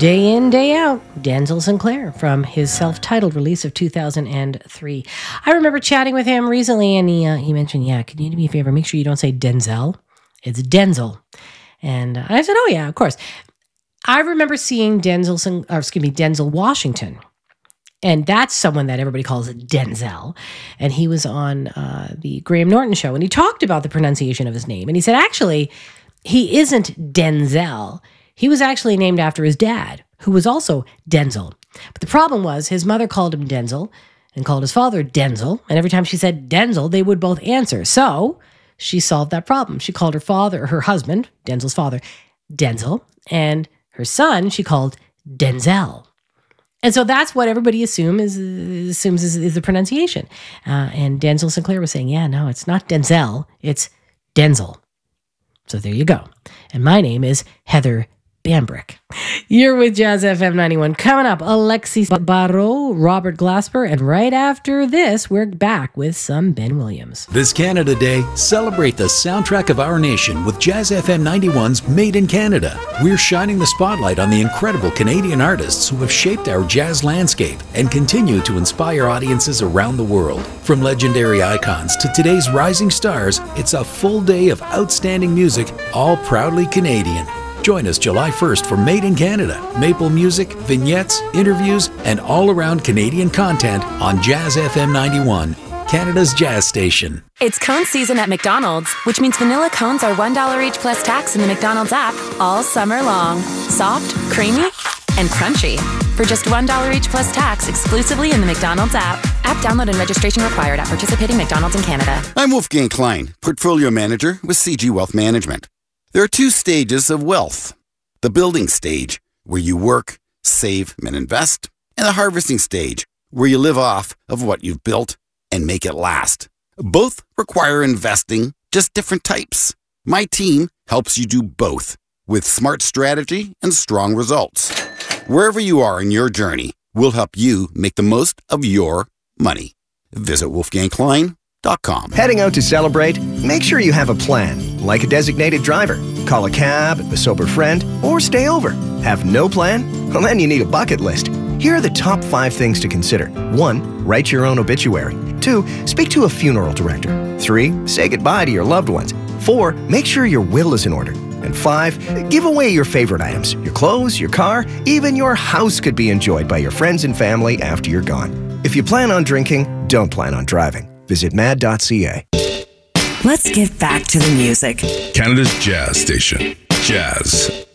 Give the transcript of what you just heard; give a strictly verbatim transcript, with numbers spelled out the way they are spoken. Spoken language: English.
Day in, day out, Denzel Sinclair from his self-titled release of two thousand three. I remember chatting with him recently, and he uh, he mentioned, yeah, can you do me a favor? Make sure you don't say Denzel. It's Denzel. And uh, I said, oh, yeah, of course. I remember seeing Denzel, or excuse me, Denzel Washington. And that's someone that everybody calls Denzel. And he was on uh, the Graham Norton show, and he talked about the pronunciation of his name. And he said, actually, he isn't Denzel. He was actually named after his dad, who was also Denzel. But the problem was his mother called him Denzel and called his father Denzel. And every time she said Denzel, they would both answer. So she solved that problem. She called her father, her husband, Denzel's father, Denzel. And her son, she called Denzel. And so that's what everybody assume is, assumes is, is the pronunciation. Uh, and Denzel Sinclair was saying, yeah, no, it's not Denzel, it's Denzel. So there you go. And my name is Heather Bambrick. You're with Jazz F M ninety-one. Coming up, Alexis Barrault, Robert Glasper, and right after this, we're back with some Ben Williams. This Canada Day, celebrate the soundtrack of our nation with Jazz F M ninety-one's Made in Canada. We're shining the spotlight on the incredible Canadian artists who have shaped our jazz landscape and continue to inspire audiences around the world. From legendary icons to today's rising stars, it's a full day of outstanding music, all proudly Canadian. Join us July first for Made in Canada, maple music, vignettes, interviews, and all-around Canadian content on Jazz F M ninety-one, Canada's jazz station. It's cone season at McDonald's, which means vanilla cones are one dollar each plus tax in the McDonald's app all summer long. Soft, creamy, and crunchy. For just one dollar each plus tax exclusively in the McDonald's app. App download and registration required at participating McDonald's in Canada. I'm Wolfgang Klein, Portfolio Manager with C G Wealth Management. There are two stages of wealth. The building stage, where you work, save, and invest, and the harvesting stage, where you live off of what you've built and make it last. Both require investing, just different types. My team helps you do both with smart strategy and strong results. Wherever you are in your journey, we'll help you make the most of your money. Visit wolfgang klein dot com. Heading out to celebrate? Make sure you have a plan, like a designated driver. Call a cab, a sober friend, or stay over. Have no plan? Well, then you need a bucket list. Here are the top five things to consider. One, write your own obituary. Two, speak to a funeral director. Three, say goodbye to your loved ones. Four, make sure your will is in order. And five, give away your favorite items. Your clothes, your car, even your house could be enjoyed by your friends and family after you're gone. If you plan on drinking, don't plan on driving. Visit mad dot c a. Let's get back to the music. Canada's jazz station. Jazz